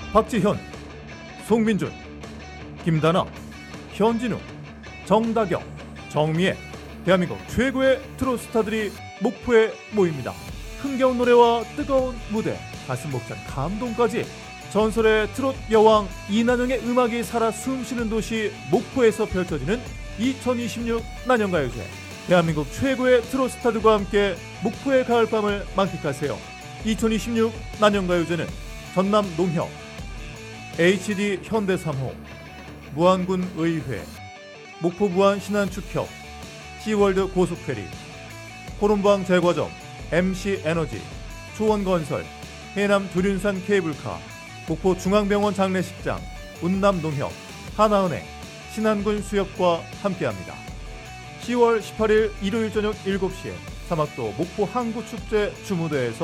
박지현, 송민준, 김다나, 현진우, 정다경, 정미애, 대한민국 최고의 트롯 스타들이 목포에 모입니다. 흥겨운 노래와 뜨거운 무대, 가슴 벅찬 감동까지 전설의 트롯 여왕 이난영의 음악이 살아 숨쉬는 도시 목포에서 펼쳐지는 2026 난영가요제. 대한민국 최고의 트롯 스타들과 함께 목포의 가을밤을 만끽하세요. 2026 난영가요제는 전남 농협, HD 현대 3호, 무안군 의회, 목포 무안 신안축협, 시월드 고속페리, 호론방 제과점, MC 에너지, 초원건설, 해남 두륜산 케이블카, 목포 중앙병원 장례식장, 운남농협, 하나은행, 신안군 수협과 함께합니다. 10월 18일 일요일 저녁 7시에 사막도 목포 항구축제 주무대에서